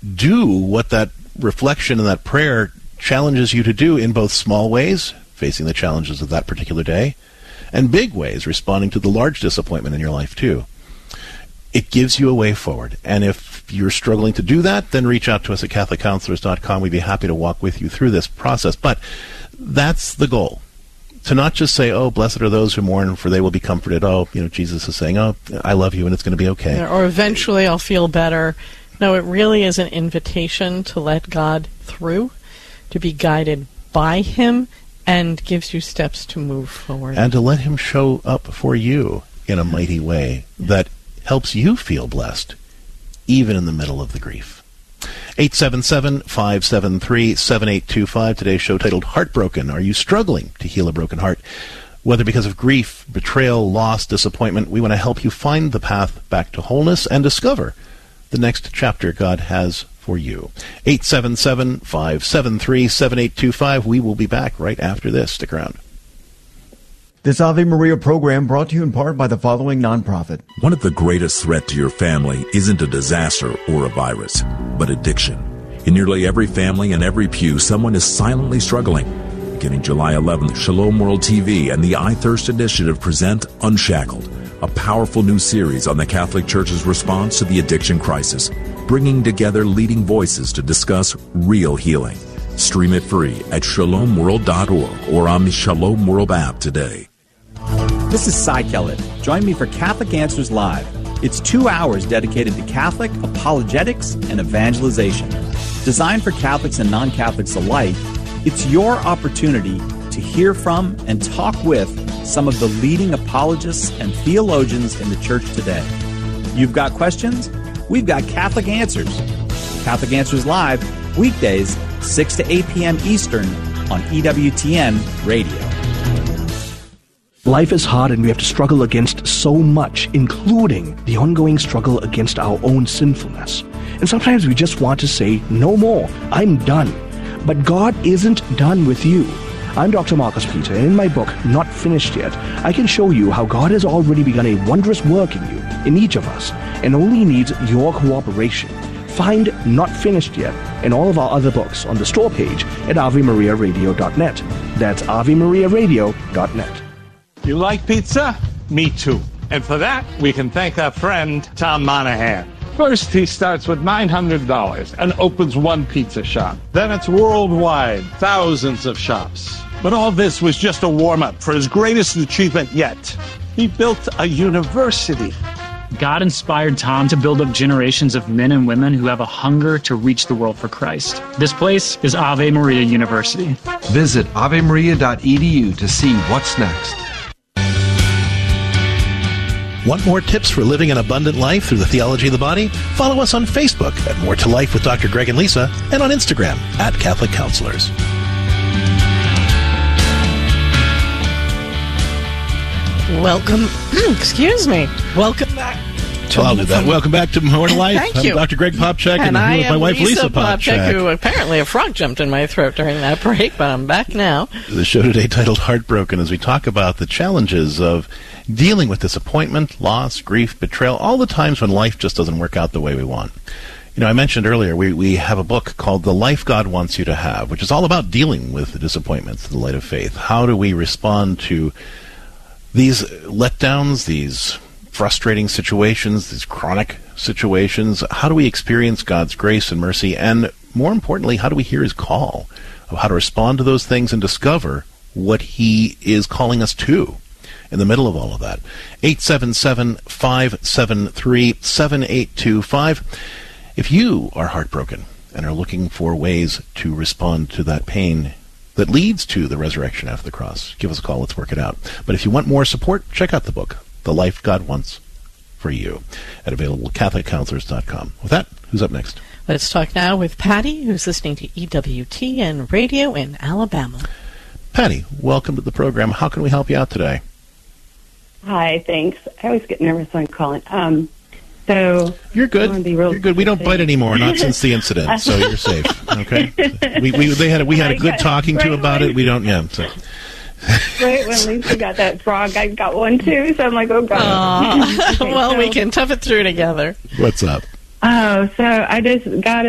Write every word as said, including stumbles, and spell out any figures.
do what that reflection and that prayer challenges you to do in both small ways, facing the challenges of that particular day, and big ways, responding to the large disappointment in your life too. It gives you a way forward. And if you're struggling to do that, then reach out to us at Catholic Counselors dot com. We'd be happy to walk with you through this process. But that's the goal. To not just say, oh, blessed are those who mourn, for they will be comforted. Oh, you know, Jesus is saying, oh, I love you, and it's going to be okay. Or eventually I'll feel better. No, it really is an invitation to let God through, to be guided by Him, and gives you steps to move forward. And to let Him show up for you in a mighty way that helps you feel blessed, even in the middle of the grief. eight seven seven, five seven three, seven eight two five. Today's show titled Heartbroken. Are you struggling to heal a broken heart? Whether because of grief, betrayal, loss, disappointment, we want to help you find the path back to wholeness and discover the next chapter God has for you. eight seven seven, five seven three, seven eight two five. We will be back right after this. Stick around. This Ave Maria program brought to you in part by the following nonprofit. One of the greatest threats to your family isn't a disaster or a virus, but addiction. In nearly every family and every pew, someone is silently struggling. Beginning July eleventh, Shalom World T V and the I Thirst Initiative present Unshackled, a powerful new series on the Catholic Church's response to the addiction crisis, bringing together leading voices to discuss real healing. Stream it free at shalom world dot org or on the Shalom World app today. This is Cy Kellett. Join me for Catholic Answers Live. It's two hours dedicated to Catholic apologetics and evangelization. Designed for Catholics and non-Catholics alike, it's your opportunity to hear from and talk with some of the leading apologists and theologians in the church today. You've got questions? We've got Catholic Answers. Catholic Answers Live, weekdays, six to eight p.m. Eastern on E W T N Radio. Life is hard and we have to struggle against so much, including the ongoing struggle against our own sinfulness. And sometimes we just want to say, no more, I'm done. But God isn't done with you. I'm Doctor Marcus Peter, and in my book, Not Finished Yet, I can show you how God has already begun a wondrous work in you, in each of us, and only needs your cooperation. Find Not Finished Yet and all of our other books on the store page at ave maria radio dot net. That's ave maria radio dot net. You like pizza? Me too. And for that, we can thank our friend, Tom Monahan. First, he starts with nine hundred dollars and opens one pizza shop. Then it's worldwide, thousands of shops. But all this was just a warm-up for his greatest achievement yet. He built a university. God inspired Tom to build up generations of men and women who have a hunger to reach the world for Christ. This place is Ave Maria University. Visit ave maria dot e d u to see what's next. Want more tips for living an abundant life through the theology of the body? Follow us on Facebook at More to Life with Doctor Greg and Lisa, and on Instagram at Catholic Counselors. Welcome, excuse me, welcome back. Well, I'll do that. Welcome back to More to Life. Thank I'm you. Doctor Greg Popchak, and, and I am my am wife Lisa, Lisa Popchak. Popchak, who apparently a frog jumped in my throat during that break, but I'm back now. The show today titled Heartbroken, as we talk about the challenges of dealing with disappointment, loss, grief, betrayal, all the times when life just doesn't work out the way we want. You know, I mentioned earlier, we, we have a book called The Life God Wants You to Have, which is all about dealing with the disappointments in the light of faith. How do we respond to these letdowns, these frustrating situations, these chronic situations? How do we experience God's grace and mercy? And more importantly, how do we hear His call of how to respond to those things and discover what He is calling us to in the middle of all of that? eight seven seven, five seven three, seven eight two five. If you are heartbroken and are looking for ways to respond to that pain that leads to the resurrection after the cross, give us a call. Let's work it out. But if you want more support, check out the book, The Life God Wants for You, at available at Catholic Counselors dot com. With that, who's up next? Let's talk now with Patty, who's listening to E W T N Radio in Alabama. Patty, welcome to the program. How can we help you out today? Hi, thanks. I always get nervous when calling. Um, so you're good. You're good. We don't bite anymore, not since the incident, so you're safe. Okay. We we they had a, we had a good talking to about it. We don't. Yeah. So. Right when Lisa got that frog, I got one too. So I'm like, oh god. Okay, well, so, we can tough it through together. What's up? Oh, so I just got